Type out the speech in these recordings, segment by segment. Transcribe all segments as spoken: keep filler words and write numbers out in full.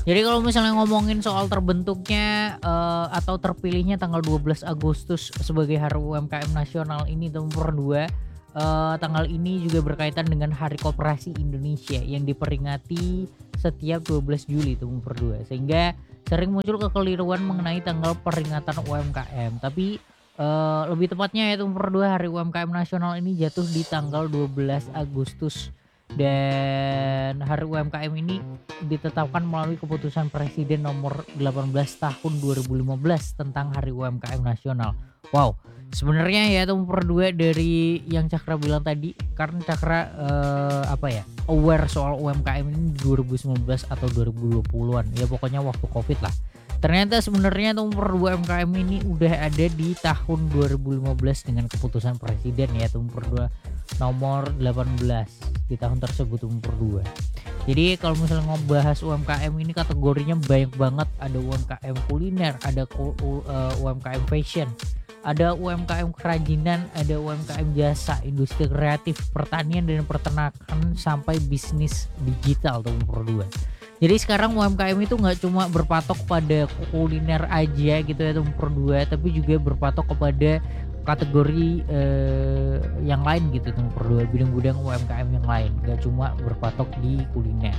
Jadi kalau misalnya ngomongin soal terbentuknya, eee, atau terpilihnya tanggal dua belas Agustus sebagai Hari U M K M Nasional ini nomor dua, eee, tanggal ini juga berkaitan dengan Hari Koperasi Indonesia yang diperingati setiap dua belas Juli itu nomor dua. Sehingga sering muncul kekeliruan mengenai tanggal peringatan U M K M. Tapi, eee, lebih tepatnya yaitu nomor dua Hari U M K M Nasional ini jatuh di tanggal dua belas Agustus. Dan Hari U M K M ini ditetapkan melalui keputusan Presiden nomor delapan belas tahun dua ribu lima belas tentang Hari U M K M Nasional. Wow, sebenarnya ya itu nomor dua dari yang Cakra bilang tadi, karena Cakra eh, apa ya, aware soal U M K M ini di dua ribu sembilan belas atau dua ribu dua puluhan, ya pokoknya waktu Covid lah. Ternyata sebenarnya nomor dua U M K M ini udah ada di tahun dua ribu lima belas dengan keputusan Presiden ya nomor dua nomor delapan belas di tahun tersebut nomor dua. Jadi kalau misalnya ngebahas U M K M ini kategorinya banyak banget, ada U M K M kuliner, ada U M K M fashion, ada U M K M kerajinan, ada U M K M jasa, industri kreatif, pertanian dan peternakan sampai bisnis digital tuh nomor dua. Jadi sekarang U M K M itu nggak cuma berpatok pada kuliner aja gitu ya nomor dua, tapi juga berpatok kepada kategori eh, yang lain gitu nomor dua, bidang-bidang U M K M yang lain, nggak cuma berpatok di kuliner.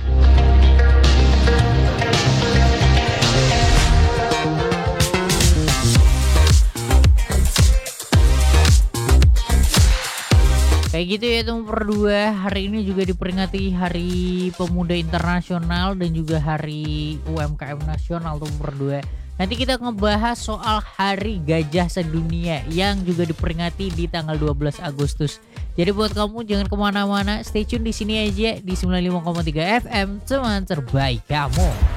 Kayak gitu ya nomor dua. Hari ini juga diperingati Hari Pemuda Internasional dan juga Hari U M K M Nasional nomor dua. Nanti kita ngebahas soal Hari Gajah Sedunia yang juga diperingati di tanggal dua belas Agustus. Jadi buat kamu jangan kemana-mana, stay tune di sini aja di sembilan puluh lima koma tiga F M, teman terbaik kamu.